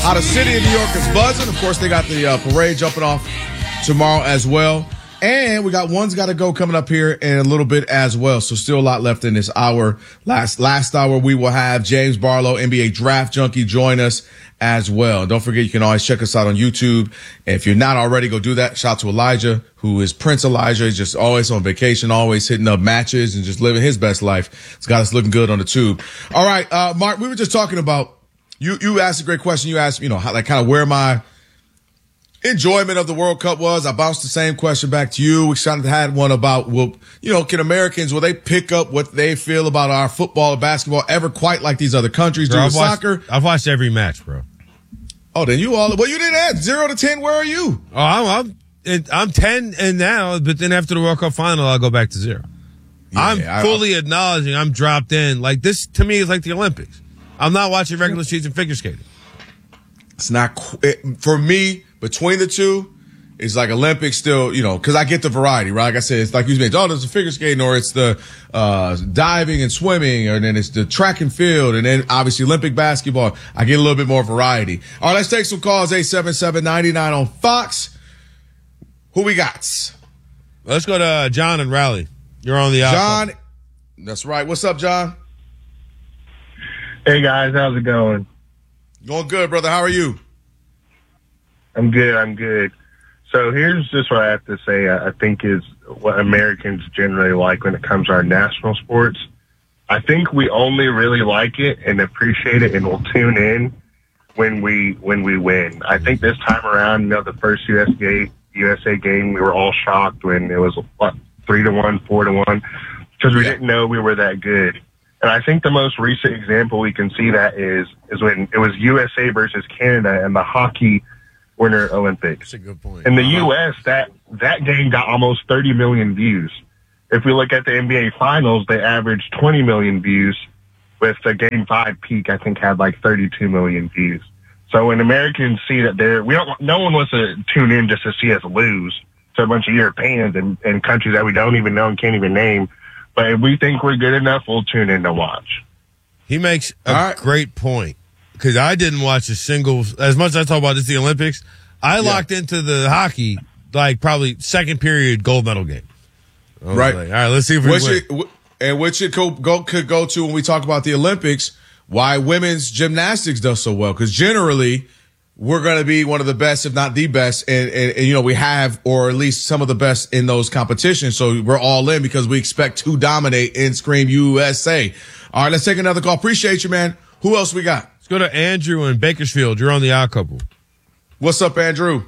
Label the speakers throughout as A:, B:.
A: How the city of New York is buzzing. Of course, they got the parade jumping off tomorrow as well. And we got One's Gotta Go coming up here in a little bit as well. So still a lot left in this hour. Last hour, we will have James Barlow, NBA Draft Junkie, join us as well. Don't forget, you can always check us out on YouTube. And if you're not already, go do that. Shout out to Elijah, who is Prince Elijah. He's just always on vacation, always hitting up matches and just living his best life. It's got us looking good on the tube. All right, Mark, we were just talking about, you asked a great question. You asked, how, like, kind of where my enjoyment of the World Cup was. I bounced the same question back to you. We kind of had one about, can Americans, will they pick up what they feel about our football or basketball ever quite like these other countries do with soccer?
B: I've watched every match, bro.
A: Oh, then you didn't add 0 to 10. Where are you?
B: Oh, I'm 10 and now, but then after the World Cup final, I'll go back to 0. Yeah, I'm fully acknowledging I'm dropped in. Like, this to me is like the Olympics. I'm not watching regular season figure skating.
A: It's not, for me, between the two, it's like Olympics still, because I get the variety, right? Like I said, it's like you mentioned, there's the figure skating, or it's the diving and swimming, and then it's the track and field, and then obviously Olympic basketball. I get a little bit more variety. All right, let's take some calls. 877-99 on Fox. Who we got?
B: Let's go to John and Raleigh. You're on the outcome.
A: John, that's right. What's up, John?
C: Hey, guys. How's it going?
A: Going good, brother. How are you?
C: I'm good. So here's just what I have to say, I think is what Americans generally like when it comes to our national sports. I think we only really like it and appreciate it and will tune in when we win. I think this time around, the first USA game, we were all shocked when it was 3-1, 4-1, because we didn't know we were that good. And I think the most recent example we can see that is when it was USA versus Canada and the hockey Winter Olympics.
B: That's a good point.
C: In the U.S., that game got almost 30 million views. If we look at the NBA Finals, they averaged 20 million views, with the Game 5 peak, I think, had like 32 million views. So when Americans see that no one wants to tune in just to see us lose to a bunch of Europeans and countries that we don't even know and can't even name. But if we think we're good enough, we'll tune in to watch.
B: He makes a great point. Because I didn't watch a single, as much as I talk about this, the Olympics, I locked into the hockey, like probably second period gold medal game.
A: Right.
B: Like, all right, let's see if we win.
A: And which it could go to when we talk about the Olympics, why women's gymnastics does so well. Because generally, we're going to be one of the best, if not the best. And, we have, or at least some of the best in those competitions. So we're all in because we expect to dominate and scream USA. All right, let's take another call. Appreciate you, man. Who else we got?
B: Let's go to Andrew in Bakersfield. You're on the Odd Couple.
A: What's up, Andrew?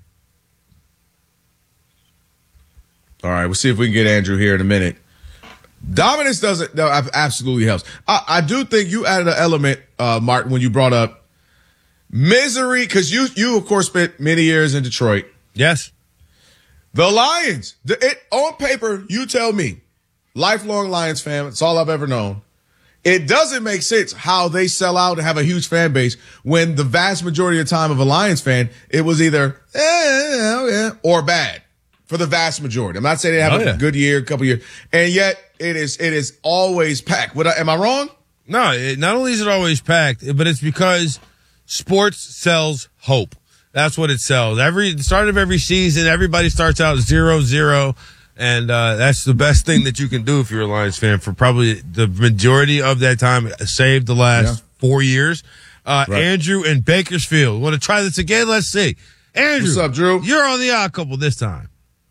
A: All right, we'll see if we can get Andrew here in a minute. Dominance absolutely helps. I do think you added an element, Martin, when you brought up misery, because you of course spent many years in Detroit.
B: Yes.
A: The Lions. On paper, you tell me, lifelong Lions fan, it's all I've ever known. It doesn't make sense how they sell out and have a huge fan base when the vast majority of the time of a Lions fan, it was either or bad for the vast majority. I'm not saying they have a good year, a couple years, and yet it is always packed. Am I wrong?
B: No, not only is it always packed, but it's because sports sells hope. That's what it sells. The start of every season, everybody starts out 0-0. And that's the best thing that you can do if you're a Lions fan for probably the majority of that time, saved the last 4 years. Right. Andrew in Bakersfield. Want to try this again? Let's see. Andrew.
A: What's up, Drew?
B: You're on the Odd Couple this time.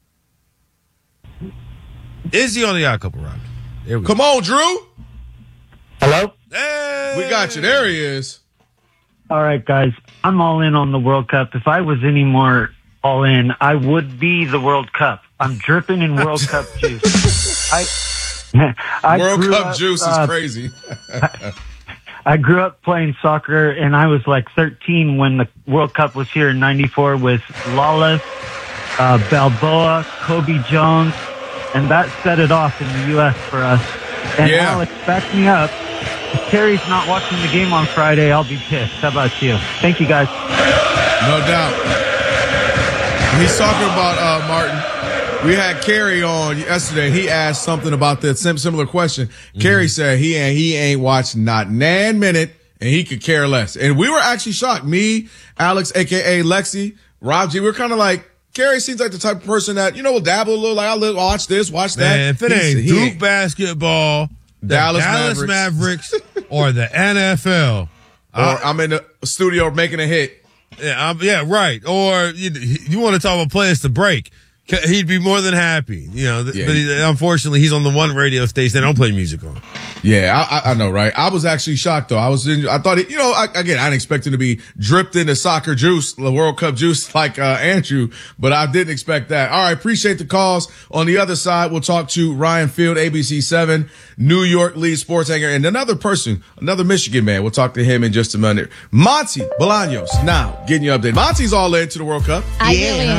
B: Is he on the Odd Couple, Rob?
A: Come on, Drew.
D: Hello?
B: Hey!
A: We got you. There he is.
D: All right, guys. I'm all in on the World Cup. If I was any more all in, I would be the World Cup. I'm dripping in World Cup juice.
A: World Cup juice is crazy.
D: I grew up playing soccer, and I was like 13 when the World Cup was here in '94 with Lawless, Balboa, Kobe Jones, and that set it off in the U.S. for us. And Alex, back me up. If Terry's not watching the game on Friday, I'll be pissed. How about you? Thank you, guys.
A: No doubt. He's talking about, Martin. We had Kerry on yesterday. He asked something about the similar question. Kerry said he ain't watched not nan minute and he could care less. And we were actually shocked. Me, Alex, a.k.a. Lexi, Rob G, we were kind of like, Kerry seems like the type of person that, will dabble a little, like, I'll watch this, watch that.
B: Man, if it ain't Duke basketball, Dallas Mavericks, or the NFL.
A: Or I'm in the studio making a hit.
B: Yeah, right. Or you want to talk about players to break. He'd be more than happy, but unfortunately he's on the one radio station they don't play music on.
A: Yeah, I know, right? I was actually shocked though. I thought I didn't expect him to be dripped into soccer juice, the World Cup juice like, Andrew, but I didn't expect that. All right. Appreciate the calls. On the other side, we'll talk to Ryan Field, ABC7, New York lead sports anchor, and another Michigan man. We'll talk to him in just a minute. Monty Bolaños now getting you updated. Monty's all into the World Cup.
E: I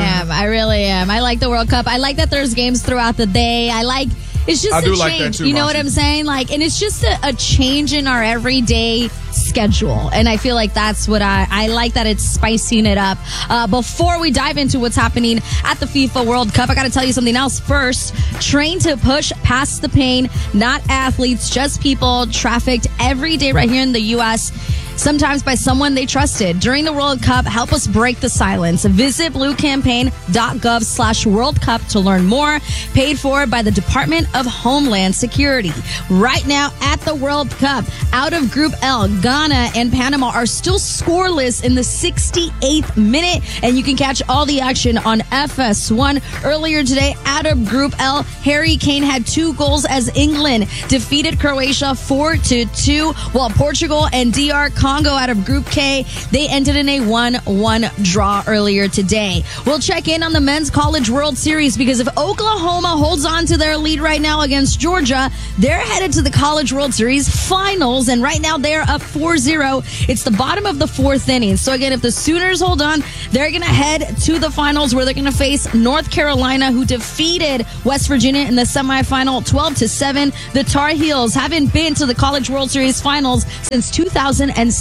E: really am. I like the World Cup. I like that there's games throughout the day. It's just a change.
A: Like that too,
E: you know what I'm saying? And it's just a change in our everyday schedule. And I feel like that's what I like, that it's spicing it up. Before we dive into what's happening at the FIFA World Cup, I got to tell you something else first. Train to push past the pain, not athletes, just people trafficked every day right here in the U.S., sometimes by someone they trusted. During the World Cup, help us break the silence. Visit bluecampaign.gov/World Cup to learn more. Paid for by the Department of Homeland Security. Right now at the World Cup, out of Group L, Ghana and Panama are still scoreless in the 68th minute, and you can catch all the action on FS1. Earlier today, out of Group L, Harry Kane had 2 goals as England defeated Croatia 4-2, while Portugal and DR Congo out of Group K, they ended in a 1-1 draw earlier today. We'll check in on the Men's College World Series because if Oklahoma holds on to their lead right now against Georgia, they're headed to the College World Series finals, and right now they're up 4-0. It's the bottom of the 4th inning. So again, if the Sooners hold on, they're going to head to the finals where they're going to face North Carolina, who defeated West Virginia in the semifinal 12-7. The Tar Heels haven't been to the College World Series finals since 2007.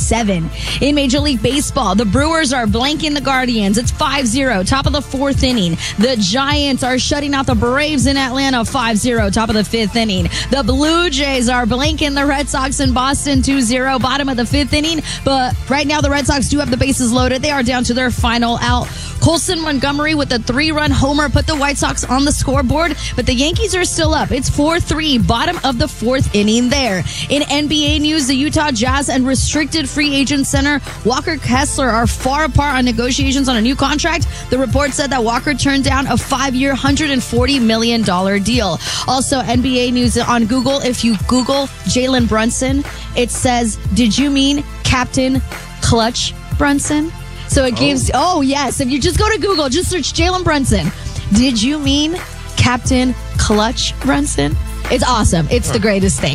E: In Major League Baseball, the Brewers are blanking the Guardians. It's 5-0, top of the 4th inning. The Giants are shutting out the Braves in Atlanta 5-0, top of the 5th inning. The Blue Jays are blanking the Red Sox in Boston 2-0, bottom of the 5th inning. But right now the Red Sox do have the bases loaded. They are down to their final out. Colson Montgomery with a 3-run homer put the White Sox on the scoreboard, but the Yankees are still up. It's 4-3, bottom of the 4th inning there. In NBA news, the Utah Jazz and restricted free agent center Walker Kessler are far apart on negotiations on a new contract. The report said that Walker turned down a 5-year, $140 million deal. Also, NBA news on Google. If you Google Jalen Brunson, it says, "Did you mean Captain Clutch Brunson?" So it gives, yes, if you just go to Google, just search Jalen Brunson. Did you mean Captain Clutch Brunson? It's awesome. It's the greatest thing.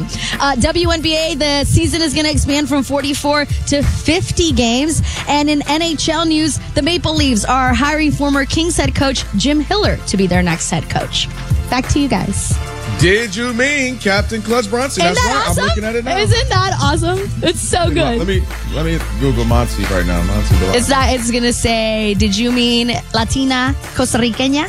E: WNBA, the season is going to expand from 44 to 50 games. And in NHL news, the Maple Leafs are hiring former Kings head coach Jim Hiller to be their next head coach. Back to you guys.
A: Did you mean Captain Clutch Brunson?
E: Isn't
A: That's
E: that
A: right.
E: awesome?
A: I'm looking at it now.
E: Isn't that awesome? It's so good.
A: Let me Google Monty right now. Monty Bolaños.
E: It's going to say, did you mean Latina Costa Riqueña?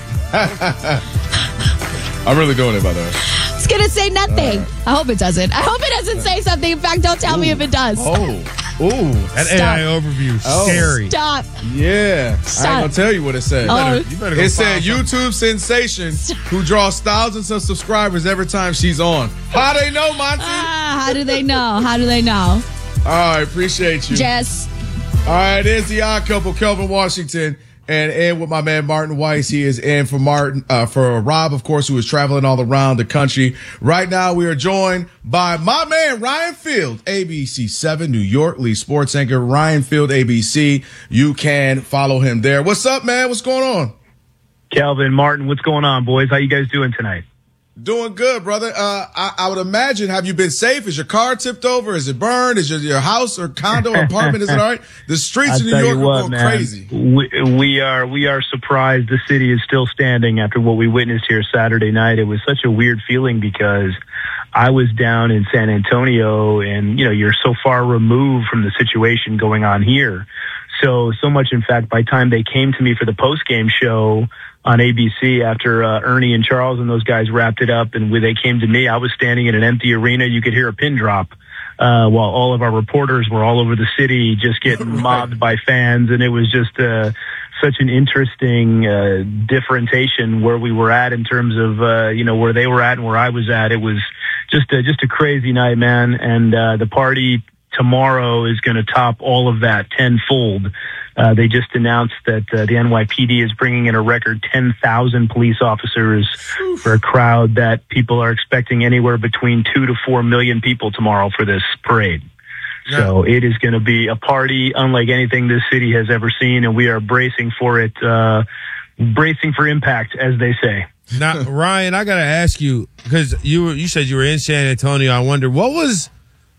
A: I'm really doing it, by the way.
E: It's going to say nothing. I hope it doesn't. I hope it doesn't say something. In fact, don't tell me if it does.
B: That AI overview, scary.
E: Stop.
A: Yeah.
E: Stop.
A: I ain't going to tell you what it said.
B: You better go
A: It said
B: find
A: YouTube sensation who draws thousands of subscribers every time she's on. How they know, Monty?
E: How do they know? How do they know?
A: All right, appreciate you.
E: Jess.
A: All right, there's the odd couple, Kelvin Washington, and in with my man Martin Weiss. He is in for for Rob, of course, who is traveling all around the country. Right now, we are joined by my man Ryan Field, ABC7 New York lead sports anchor. Ryan Field, ABC. You can follow him there. What's up, man? What's going on?
F: Kelvin, Martin, what's going on, boys? How you guys doing tonight?
A: Doing good, brother. I would imagine, have you been safe? Is your car tipped over? Is it burned? Is your house or condo or apartment, is it all right? The streets of New York are going crazy.
F: We are surprised the city is still standing after what we witnessed here Saturday night. It was such a weird feeling because I was down in San Antonio and, you're so far removed from the situation going on here. So much, in fact, by the time they came to me for the post-game show on ABC after Ernie and Charles and those guys wrapped it up and when they came to me, I was standing in an empty arena. You could hear a pin drop. while all of our reporters were all over the city just getting mobbed by fans. And it was just such an interesting differentiation where we were at in terms of, where they were at and where I was at. It was just a crazy night, man. And the party tomorrow is going to top all of that tenfold. They just announced that the NYPD is bringing in a record 10,000 police officers for a crowd that people are expecting anywhere between 2 to 4 million people tomorrow for this parade. Yeah. So it is going to be a party unlike anything this city has ever seen, and we are bracing for it, bracing for impact, as they say.
B: Now, Ryan, I got to ask you, because you said you were in San Antonio. I wonder, what was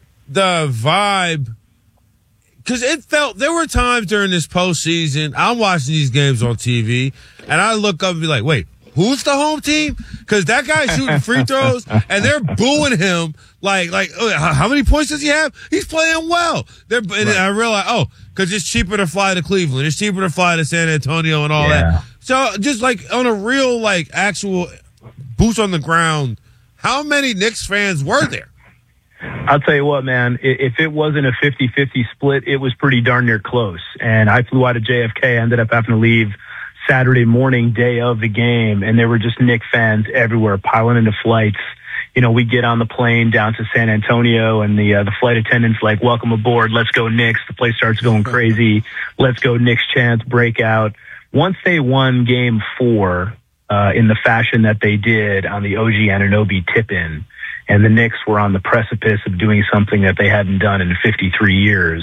B: the vibe? Because there were times during this postseason, I'm watching these games on TV, and I look up and be like, wait, who's the home team? Because that guy's shooting free throws, and they're booing him like, how many points does he have? He's playing well. And I realize, because it's cheaper to fly to Cleveland. It's cheaper to fly to San Antonio and all that. So just like on a real, like, actual boots on the ground, how many Knicks fans were there?
F: I'll tell you what, man, if it wasn't a 50-50 split, it was pretty darn near close. And I flew out of JFK, ended up having to leave Saturday morning, day of the game, and there were just Knicks fans everywhere piling into flights. We get on the plane down to San Antonio, and the flight attendant's like, welcome aboard, let's go Knicks. The place starts going crazy. Let's go Knicks chants break out. Once they won game 4 in the fashion that they did on the OG Anunoby tip-in, and the Knicks were on the precipice of doing something that they hadn't done in 53 years,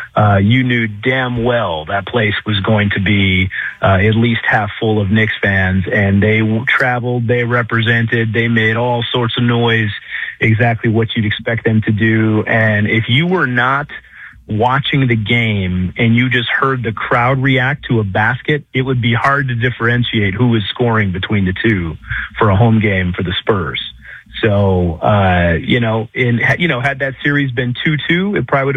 F: you knew damn well that place was going to be at least half full of Knicks fans. And they traveled, they represented, they made all sorts of noise, exactly what you'd expect them to do. And if you were not watching the game and you just heard the crowd react to a basket, it would be hard to differentiate who was scoring between the two for a home game for the Spurs. So, had that series been 2-2, it probably would have